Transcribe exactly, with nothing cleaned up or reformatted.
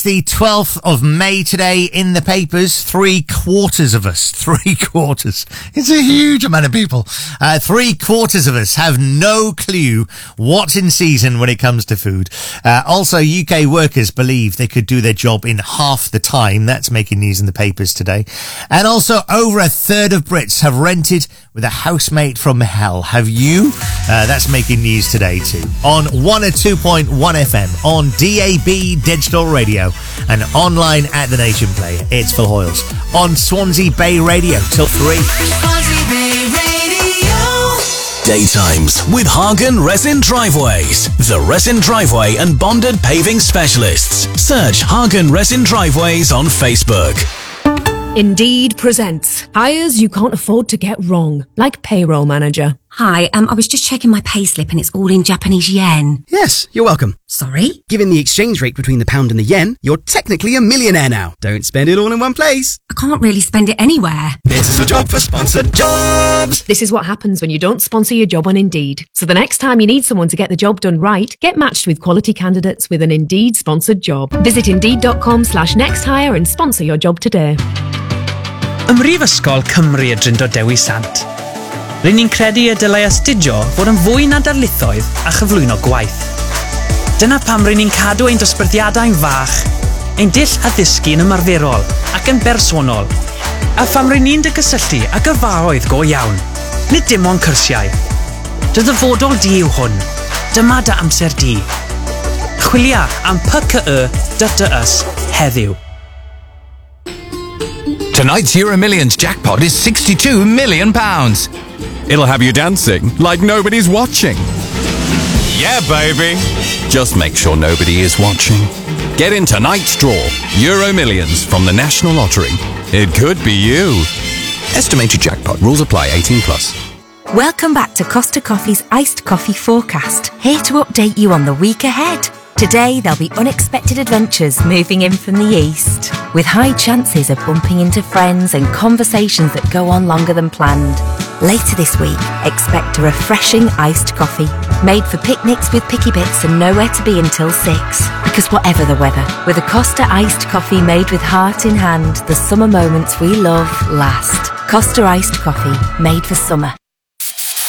the twelfth of May today. In the papers, three quarters of us, three quarters, it's a huge amount of people, uh, three quarters of us have no clue what's in season when it comes to food. Uh, also, U K workers believe they could do their job in half the time. That's making news in the papers today. And also, over a third of Brits have rented with a housemate from hell. Have you? Uh, that's making news today too. On one oh two point one F M, on D A B Digital Radio, and online at the Nation Player. It's Phil Hoyles on Swansea Bay Radio till three. Swansea Bay Radio. Daytimes with Hagen Resin Driveways, the resin driveway and bonded paving specialists. Search Hagen Resin Driveways on Facebook. Indeed presents hires you can't afford to get wrong, like payroll manager. Hi, um, I was just checking my payslip and it's all in Japanese yen. Yes, you're welcome. Sorry? Given the exchange rate between the pound and the yen, you're technically a millionaire now. Don't spend it all in one place. I can't really spend it anywhere. This is a job for sponsored jobs. This is what happens when you don't sponsor your job on Indeed. So the next time you need someone to get the job done right, get matched with quality candidates with an Indeed sponsored job. Visit indeed.com slash next hire and sponsor your job today. Ym Mhrifysgol Cymru y Drindod Dewi Sant. Rydyn ni'n credu y dylai astudio fod yn fwy na darlithoedd a chyflwyno gwaith. Dyna pam rydyn ni'n cadw ein dosbarthiadau'n fach, ein dull addysgu yn ymarferol ac yn bersonol, a pham rydyn ni'n gysylltu â gyfaoedd go iawn, nid dim ond cyrsiau. Dy ddyfodol di yw hwn, dyma dy amser di. Chwilia am P C Y dy dy ys heddiw. Tonight's Euro Millions jackpot is sixty-two million pounds. It'll have you dancing like nobody's watching. Yeah, baby. Just make sure nobody is watching. Get in tonight's draw, Euro Millions from the National Lottery. It could be you. Estimated jackpot. Rules apply. eighteen plus. Welcome back to Costa Coffee's Iced Coffee Forecast, here to update you on the week ahead. Today, there'll be unexpected adventures moving in from the east, with high chances of bumping into friends and conversations that go on longer than planned. Later this week, expect a refreshing iced coffee, made for picnics with picky bits and nowhere to be until six. Because whatever the weather, with a Costa iced coffee made with heart in hand, the summer moments we love last. Costa iced coffee, made for summer.